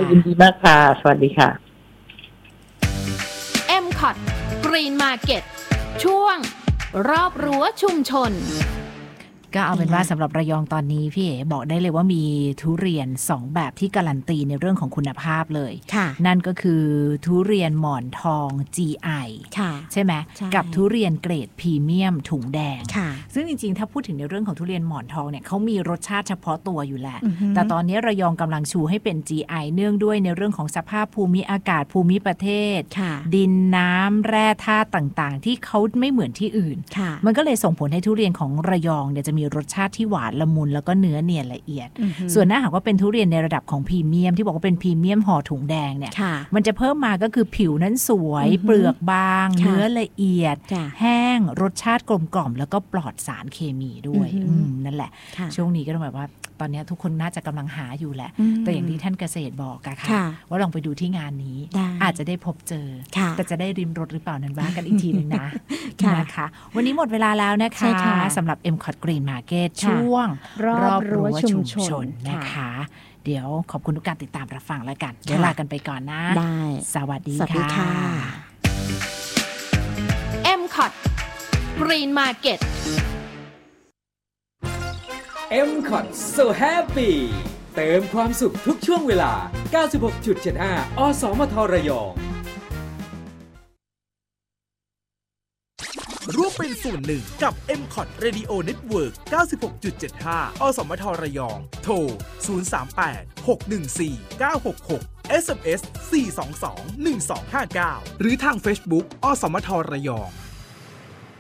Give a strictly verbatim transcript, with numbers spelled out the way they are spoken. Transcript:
ยินดีมากค่ะสวัสดีค่ะเอ็ม คอท Green Market ช่วงรอบรั้วชุมชนก็เอาเป็นว่าสำหรับระยองตอนนี้พี่เอ๋บอกได้เลยว่ามีทุเรียนสองแบบที่การันตีในเรื่องของคุณภาพเลยนั่นก็คือทุเรียนหมอนทอง จี ไอ ใช่ไหมกับทุเรียนเกรดพรีเมียมถุงแดงซึ่งจริงๆถ้าพูดถึงในเรื่องของทุเรียนหมอนทองเนี่ยเขามีรสชาติเฉพาะตัวอยู่แหละแต่ตอนนี้ระยองกำลังชูให้เป็น จี ไอ เนื่องด้วยในเรื่องของสภาพภูมิอากาศภูมิประเทศดินน้ำแร่ธาตุต่างๆที่เขาไม่เหมือนที่อื่นมันก็เลยส่งผลให้ทุเรียนของระยองเนี่ยจะมีรสชาติที่หวานละมุนแล้วก็เนื้อเนียนละเอียดส่วนถ้าหากว่าเป็นทุเรียนในระดับของพรีเมียมที่บอกว่าเป็นพรีเมียมห่อถุงแดงเนี่ยมันจะเพิ่มมาก็คือผิวนั้นสวยเปลือกบางเนื้อละเอียดแห้งรสชาติกลมกล่อมแล้วก็ปลอดสารเคมีด้วยนั่นแหละช่วงนี้ก็ต้องแบบว่าตอนนี้ทุกคนน่าจะกำลังหาอยู่แหละแต่อย่างที่ท่านเกษตรบอกอะค่ะว่าลองไปดูที่งานนี้อาจจะได้พบเจอแต่จะได้ริมรสหรือเปล่านั้นบ้างกันอีกทีนึงนะนะคะวันนี้หมดเวลาแล้วนะคะสำหรับ เอ็ม คอท Green Market ช่วงรอบรั้วชุมชนนะคะเดี๋ยวขอบคุณทุกการติดตามรับฟังแล้วกันเดี๋ยวลากันไปก่อนนะได้สวัสดีค่ะเอ็ม คอท Green Market เอ็ม คอท So Happy เติมความสุขทุกช่วงเวลา เก้าสิบหกจุดเจ็ดห้า อสมทระยองร่วมเป็นส่วนหนึ่งกับ เอ็ม คอท Radio Network เก้าสิบหกจุดเจ็ดห้า อสมทระยองโทรศูนย์ สาม แปด หก หนึ่ง สี่ เก้า หก หก เอส เอ็ม เอส สี่ สอง สอง หนึ่ง สอง ห้า เก้า หรือทาง Facebook อสมทระยอง